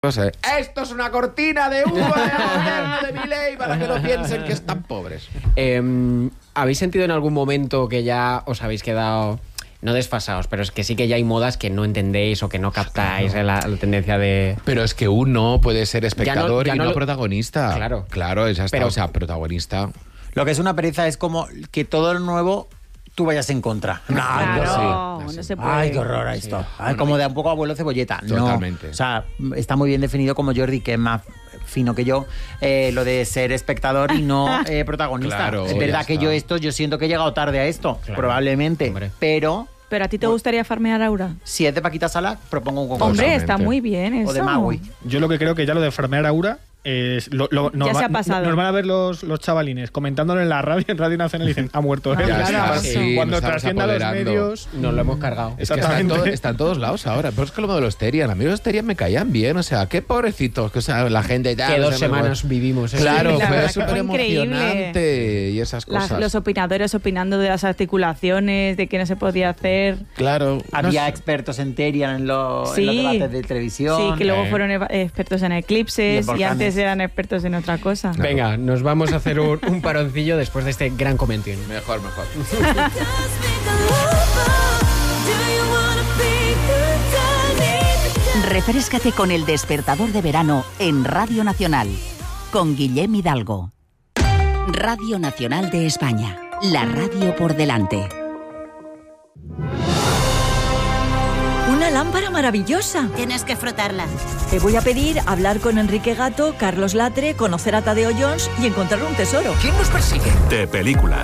Esto es una cortina de humo de Milei para que no piensen que están pobres. ¿Habéis sentido en algún momento que ya os habéis quedado, no desfasados, pero es que sí que ya hay modas que no entendéis o que no captáis la tendencia de... Pero es que uno puede ser espectador ya y no lo... protagonista. Claro, ya está, pero, o sea, protagonista. Lo que es una pereza es como que todo lo nuevo tú vayas en contra. No se puede. Ay, qué horror esto. Sí. Ay, como de un poco abuelo cebolleta. Totalmente. No. O sea, está muy bien definido como Jordi, que es más fino que yo, lo de ser espectador y no protagonista. Claro, es verdad que yo siento que he llegado tarde a esto, probablemente, hombre. pero ¿Pero a ti te gustaría farmear Aura? si es de Paquita Sala, propongo un concurso. Hombre, está muy bien eso. O de Maui. Yo lo que creo que ya lo de farmear Aura es Ya se ha pasado. Nos van a ver los chavalines comentándolo en la radio, en Radio Nacional, y dicen, ha muerto. Ya Claro, está, sí, cuando nos estamos trascienda a los apoderando. medios... Nos lo hemos cargado. Es que está en todos lados ahora. Pero es que lo de los Terian, a mí los Terian me caían bien. O sea, qué pobrecitos. Que, o sea, la gente ya... Que no 2 sé, semanas vivimos. ¿eh? Claro, Sí, la fue verdad que súper fue increíble. emocionante y esas cosas. Los opinadores opinando de las articulaciones, de qué no se podía hacer. Claro. Había expertos en Terian en los debates de televisión. Sí, que luego fueron expertos en eclipses y antes eran expertos en otra cosa. Venga, nos vamos a hacer un paroncillo después de este gran comentario. Mejor. Refréscate con El Despertador de Verano en Radio Nacional, con Guillem Hidalgo. Radio Nacional de España, la radio por delante. Una lámpara maravillosa. Tienes que frotarla. Te voy a pedir hablar con Enrique Gato, Carlos Latre, conocer a Tadeo Jones y encontrar un tesoro. ¿Quién nos persigue? De película.